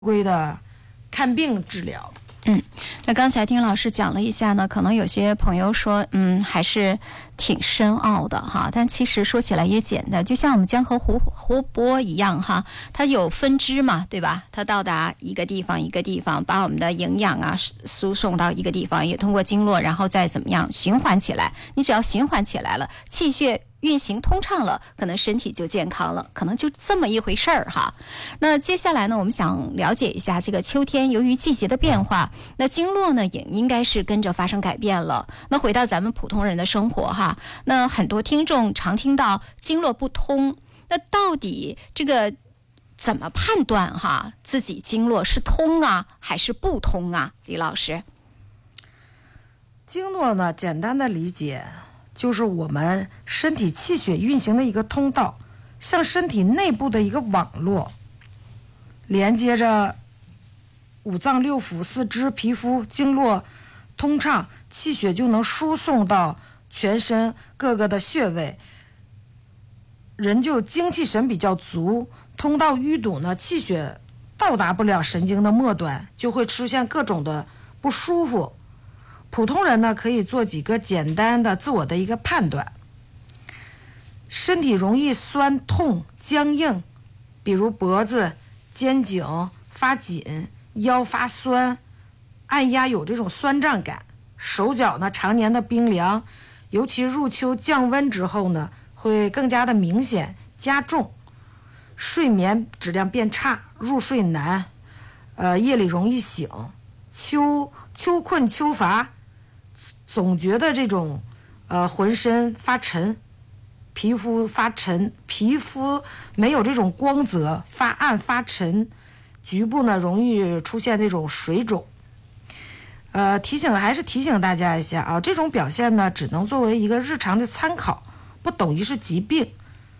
规的看病治疗。 那刚才丁老师讲了一下呢，可能有些朋友说，还是挺深奥的哈。但其实说起来也简单，就像我们江河湖泊一样哈，它有分支嘛，对吧？它到达一个地方，把我们的营养啊输送到一个地方，也通过经络，然后再怎么样循环起来。你只要循环起来了，气血运行通畅了，可能身体就健康了，可能就这么一回事儿哈。那接下来呢，我们想了解一下这个秋天由于季节的变化，那经络呢也应该是跟着发生改变了。那回到咱们普通人的生活哈，那很多听众常听到经络不通，那到底这个怎么判断哈自己经络是通啊还是不通啊？李老师， 经络呢，简单的理解就是我们身体气血运行的一个通道，像身体内部的一个网络，连接着五脏六腑、四肢、皮肤，经络通畅，气血就能输送到全身各个的穴位，人就精气神比较足。通道淤堵呢，气血到达不了神经的末端，就会出现各种的不舒服。普通人呢，可以做几个简单的自我的一个判断。身体容易酸痛僵硬，比如脖子、肩颈发紧，腰发酸，按压有这种酸胀感，手脚呢常年的冰凉，尤其入秋降温之后呢，会更加的明显加重。睡眠质量变差，入睡难，夜里容易醒，秋困秋乏，总觉得这种浑身发沉，皮肤发沉，皮肤没有这种光泽，发暗发沉，局部呢容易出现这种水肿。还是提醒大家一下啊，这种表现呢只能作为一个日常的参考，不等于是疾病。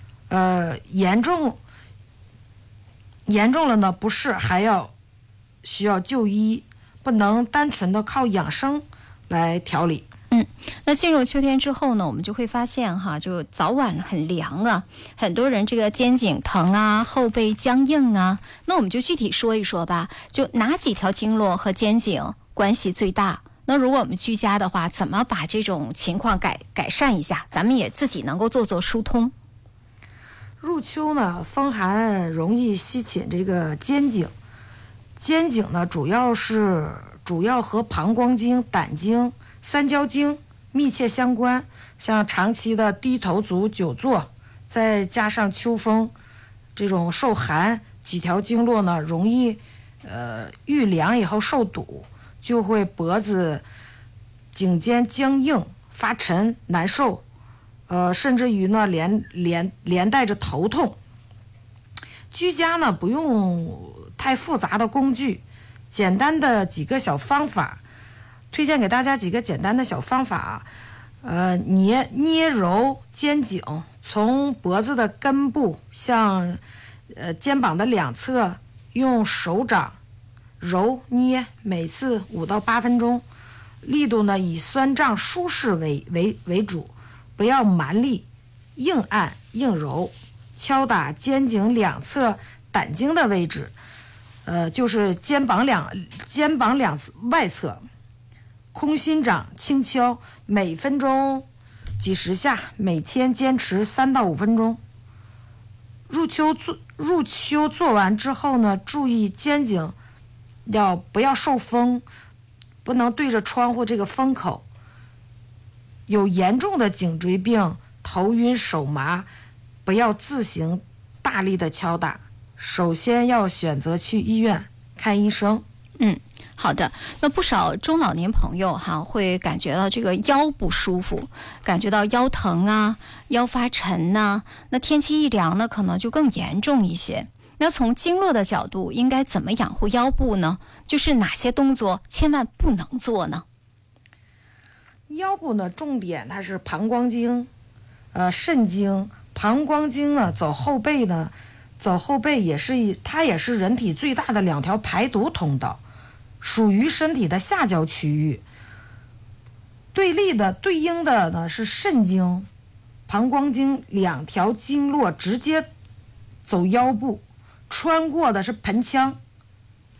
严重了呢不是还需要就医，不能单纯的靠养生来调理。 那进入秋天之后呢，我们就会发现哈，就早晚很凉啊，很多人这个肩颈疼啊，后背僵硬啊。那我们就具体说一说吧，就哪几条经络和肩颈关系最大？那如果我们居家的话，怎么把这种情况改善一下？咱们也自己能够做疏通。 入秋呢，风寒容易吸侵这个肩颈，肩颈呢主要和膀胱经、胆经、三焦经密切相关，像长期的低头族、久坐，再加上秋风这种受寒，几条经络呢容易遇凉以后受堵，就会脖子、颈肩僵硬、发沉、难受，甚至于呢连带着头痛。居家呢不用太复杂的工具，简单的几个小方法，推荐给大家几个简单的小方法。捏揉肩颈，从脖子的根部向肩膀的两侧用手掌揉捏，每次5到8分钟，力度呢以酸胀舒适为主，不要蛮力，硬按硬揉，敲打肩颈两侧胆经的位置，就是肩膀两外侧，空心掌轻敲，每分钟几十下，每天坚持3到5分钟。入秋做完之后呢，注意肩颈不要受风，不能对着窗户这个风口。有严重的颈椎病、头晕手麻，不要自行大力的敲打，首先要选择去医院看医生。 好的。那不少中老年朋友哈会感觉到这个腰不舒服，感觉到腰疼啊，腰发沉啊。那天气一凉呢，可能就更严重一些。那从经络的角度，应该怎么养护腰部呢？就是哪些动作千万不能做呢？ 腰部呢，重点它是膀胱经、肾经。膀胱经呢，走后背它也是人体最大的2条排毒通道，属于身体的下焦区域。对应的呢是肾经、膀胱经2条经络直接走腰部，穿过的是盆腔，